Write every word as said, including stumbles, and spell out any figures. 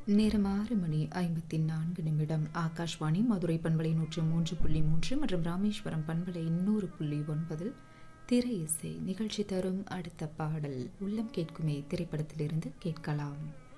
நேரம் ஆறு மணி ஐம்பத்தி நான்கு நிமிடம். ஆகாஷ்வாணி மதுரை பண்பலை நூற்று மூன்று புள்ளி மூன்று மற்றும் ராமேஸ்வரம் பண்பலை நூறு புள்ளி ஒன்பதில் திரை இசை நிகழ்ச்சி தரும் அடுத்த பாடல் உள்ளம் கேட்குமே திரைப்படத்திலிருந்து கேட்கலாம்.